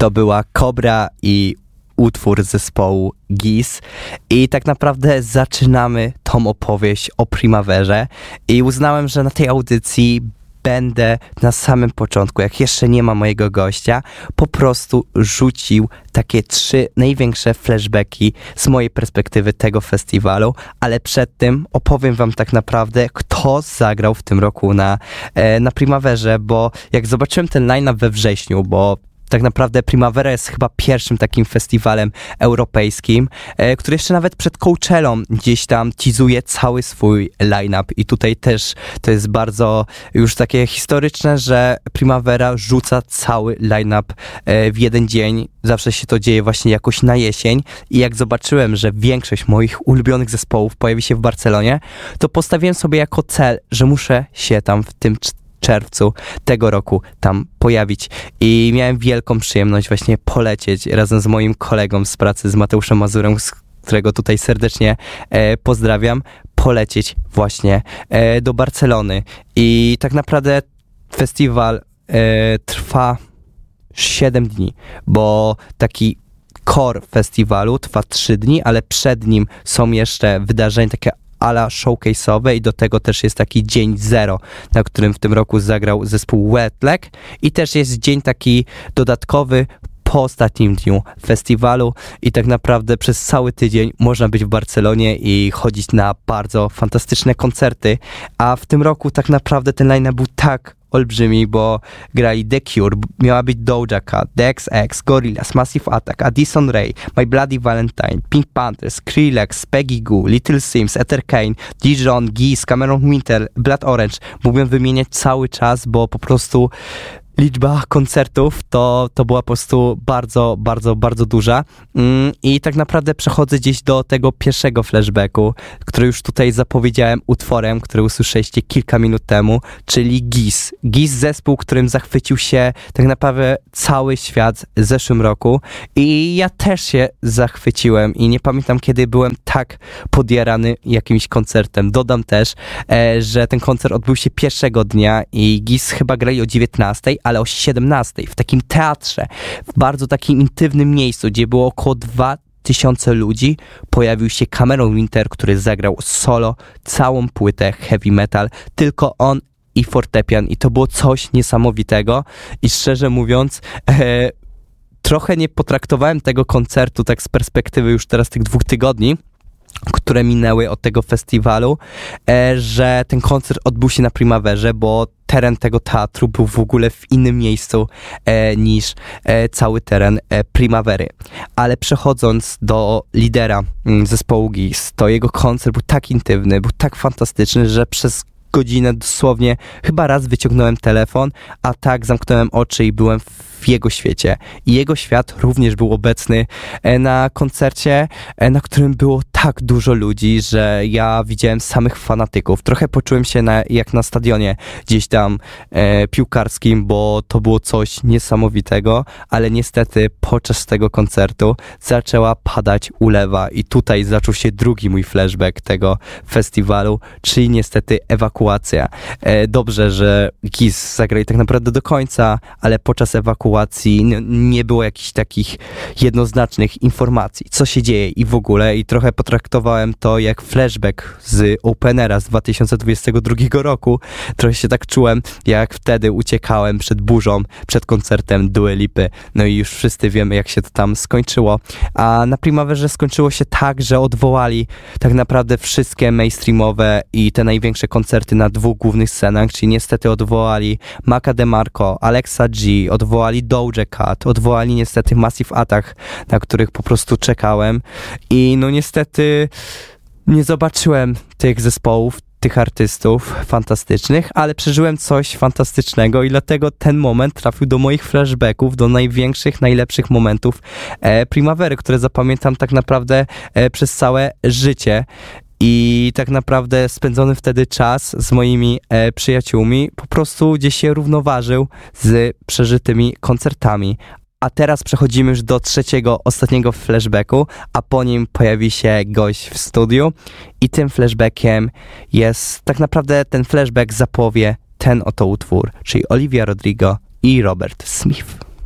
to była Kobra i utwór zespołu Gees i tak naprawdę zaczynamy tą opowieść o Primaverze i uznałem, że na tej audycji będę na samym początku, jak jeszcze nie ma mojego gościa, po prostu rzucił takie 3 największe flashbacki z mojej perspektywy tego festiwalu, ale przed tym opowiem wam tak naprawdę, kto zagrał w tym roku na Primaverze, bo jak zobaczyłem ten line-up we wrześniu, bo tak naprawdę Primavera jest chyba pierwszym takim festiwalem europejskim, który jeszcze nawet przed Coachellą gdzieś tam teasuje cały swój line-up i tutaj też to jest bardzo już takie historyczne, że Primavera rzuca cały line-up w jeden dzień. Zawsze się to dzieje właśnie jakoś na jesień i jak zobaczyłem, że większość moich ulubionych zespołów pojawi się w Barcelonie, to postawiłem sobie jako cel, że muszę się tam w tym czerwcu tego roku tam pojawić i miałem wielką przyjemność właśnie polecieć razem z moim kolegą z pracy, z Mateuszem Mazurem, z którego tutaj serdecznie pozdrawiam, polecieć właśnie do Barcelony i tak naprawdę festiwal trwa 7 dni, bo taki core festiwalu trwa 3 dni, ale przed nim są jeszcze wydarzenia takie ala showcase'owe i do tego też jest taki dzień zero, na którym w tym roku zagrał zespół Wetlag i też jest dzień taki dodatkowy po ostatnim dniu festiwalu i tak naprawdę przez cały tydzień można być w Barcelonie i chodzić na bardzo fantastyczne koncerty, a w tym roku tak naprawdę ten line-up był tak olbrzymi, bo grali The Cure, miała być Doja Cat, The XX, Gorillaz, Massive Attack, Addison Rae, My Bloody Valentine, Pink Panthers, Skrillex, Peggy Goo, Little Sims, Ether Kane, Dijon, Gees, Cameron Winter, Blood Orange. Mógłbym wymieniać cały czas, bo po prostu liczba koncertów to była po prostu bardzo, bardzo, bardzo duża i tak naprawdę przechodzę gdzieś do tego pierwszego flashbacku, który już tutaj zapowiedziałem utworem, który usłyszeliście kilka minut temu, czyli Gees. Gees, zespół, którym zachwycił się tak naprawdę cały świat w zeszłym roku i ja też się zachwyciłem i nie pamiętam, kiedy byłem tak podjarany jakimś koncertem. Dodam też, że ten koncert odbył się pierwszego dnia i Gees chyba grali o 19:00, ale o 17:00 w takim teatrze, w bardzo takim intymnym miejscu, gdzie było około 2000 ludzi, pojawił się Cameron Winter, który zagrał solo całą płytę heavy metal, tylko on i fortepian i to było coś niesamowitego i szczerze mówiąc trochę nie potraktowałem tego koncertu tak z perspektywy już teraz tych 2 tygodni, które minęły od tego festiwalu, że ten koncert odbył się na Primaverze, bo teren tego teatru był w ogóle w innym miejscu niż cały teren Primavery. Ale przechodząc do lidera zespołu Gees, to jego koncert był tak intymny, był tak fantastyczny, że przez godzinę dosłownie chyba raz wyciągnąłem telefon, a tak zamknąłem oczy i byłem w jego świecie. I jego świat również był obecny na koncercie, na którym było tak dużo ludzi, że ja widziałem samych fanatyków. Trochę poczułem się jak na stadionie gdzieś tam piłkarskim, bo to było coś niesamowitego, ale niestety podczas tego koncertu zaczęła padać ulewa i tutaj zaczął się drugi mój flashback tego festiwalu, czyli niestety ewakuacja. Dobrze, że Gees zagrali tak naprawdę do końca, ale podczas ewakuacji nie było jakichś takich jednoznacznych informacji, co się dzieje i w ogóle i trochę potraktowałem to jak flashback z Openera z 2022 roku. Trochę się tak czułem, jak wtedy uciekałem przed burzą, przed koncertem Dua Lipy. No i już wszyscy wiemy, jak się to tam skończyło. A na Primaverze skończyło się tak, że odwołali tak naprawdę wszystkie mainstreamowe i te największe koncerty na 2 głównych scenach, czyli niestety odwołali Maca DeMarco, Alexa G, odwołali Doja Cat, odwołali niestety Massive Attack, na których po prostu czekałem i no niestety nie zobaczyłem tych zespołów, tych artystów fantastycznych, ale przeżyłem coś fantastycznego i dlatego ten moment trafił do moich flashbacków, do największych, najlepszych momentów Primavery, które zapamiętam tak naprawdę przez całe życie. I tak naprawdę spędzony wtedy czas z moimi przyjaciółmi po prostu gdzieś się równoważył z przeżytymi koncertami. A teraz przechodzimy już do trzeciego, ostatniego flashbacku, a po nim pojawi się gość w studiu i tym flashbackiem jest, tak naprawdę ten flashback zapowie ten oto utwór, czyli Olivia Rodrigo i Robert Smith.